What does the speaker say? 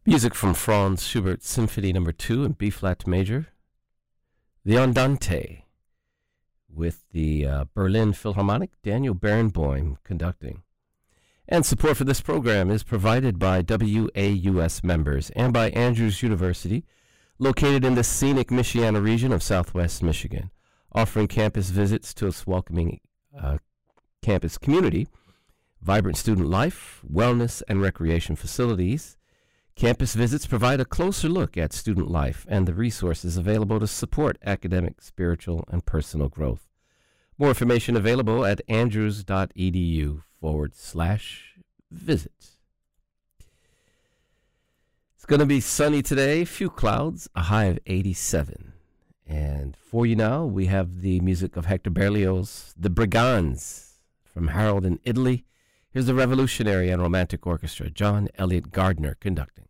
Music from Franz Schubert Symphony No. 2 in B-flat major. The Andante with the Berlin Philharmonic, Daniel Barenboim conducting. And support for this program is provided by WAUS members and by Andrews University, located in the scenic Michiana region of southwest Michigan, offering campus visits to its welcoming campus community, vibrant student life, wellness, and recreation facilities. Campus visits provide a closer look at student life and the resources available to support academic, spiritual, and personal growth. More information available at andrews.edu/visit. It's going to be sunny today, few clouds, a high of 87. And for you now, we have the music of Hector Berlioz, The Brigands, from Harold in Italy. Here's the Revolutionary and Romantic Orchestra, John Elliott Gardner conducting.